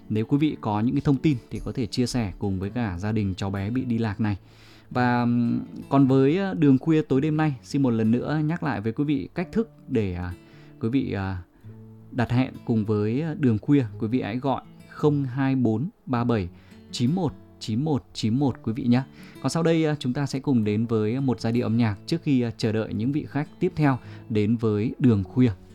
Nếu quý vị có những cái thông tin thì có thể chia sẻ cùng với cả gia đình cháu bé bị đi lạc này. Và còn với Đường Khuya tối đêm nay, xin một lần nữa nhắc lại với quý vị cách thức để quý vị đặt hẹn cùng với Đường Khuya. Quý vị hãy gọi 02437 919191 quý vị nhé. Còn sau đây chúng ta sẽ cùng đến với một giai điệu âm nhạc trước khi chờ đợi những vị khách tiếp theo đến với Đường Khuya.